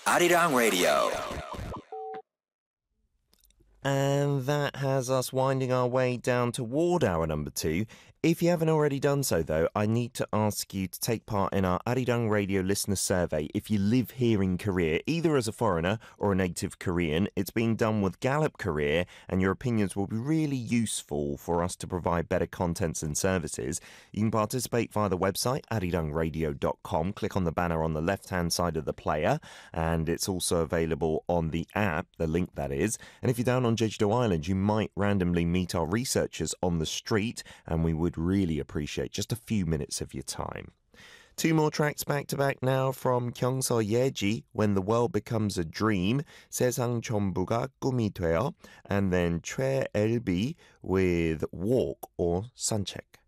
Arirang Radio. And that has us winding our way down toward hour number 2. If you haven't already done so, though, I need to ask you to take part in our Arirang Radio listener survey if you live here in Korea, either as a foreigner or a native Korean. It's being done with Gallup Korea, and your opinions will be really useful for us to provide better contents and services. You can participate via the website, arirangradio.com. Click on the banner on the left-hand side of the player, and it's also available on the app, the link that is. And if you're down on Jeju-do Island, you might randomly meet our researchers on the street, and we would really appreciate just a few minutes of your time. 2 more tracks back to back now from Kyungso Yeji, When the World Becomes a Dream, 세상 전부가 꿈이 되어, and then Choi Elbi with Walk or Suncheck.